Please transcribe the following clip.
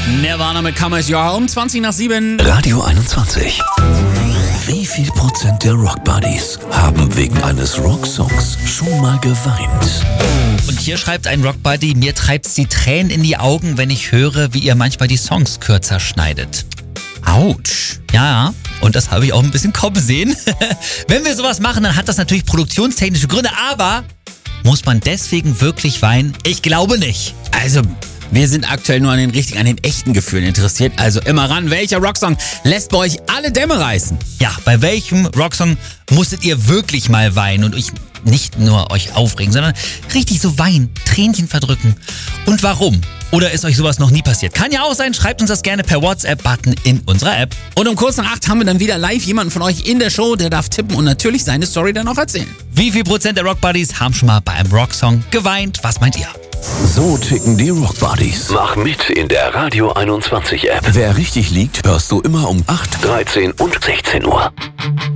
Nirvana mit Come As You Are, 20:07. Radio 21. Wie viel Prozent der Rockbuddies haben wegen eines Rocksongs schon mal geweint? Und hier schreibt ein Rockbuddy, mir treibt's die Tränen in die Augen, wenn ich höre, wie ihr manchmal die Songs kürzer schneidet. Autsch. Ja, und das habe ich auch ein bisschen kommen sehen. Wenn wir sowas machen, dann hat das natürlich produktionstechnische Gründe, aber muss man deswegen wirklich weinen? Ich glaube nicht. Also, wir sind aktuell nur an den echten Gefühlen interessiert. Also immer ran, welcher Rocksong lässt bei euch alle Dämme reißen? Ja, bei welchem Rocksong musstet ihr wirklich mal weinen und nicht nur euch aufregen, sondern richtig so weinen, Tränchen verdrücken? Und warum? Oder ist euch sowas noch nie passiert? Kann ja auch sein, schreibt uns das gerne per WhatsApp-Button in unserer App. Und um kurz nach 8 haben wir dann wieder live jemanden von euch in der Show, der darf tippen und natürlich seine Story dann auch erzählen. Wie viel Prozent der Rockbuddies haben schon mal bei einem Rocksong geweint? Was meint ihr? So ticken die Rockbuddies. Mach mit in der Radio 21 App. Wer richtig liegt, hörst du immer um 8, 13 und 16 Uhr.